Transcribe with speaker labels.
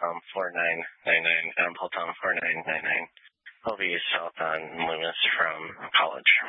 Speaker 1: Tom 4999, Tom 4999. I'll be south on Loomis from College.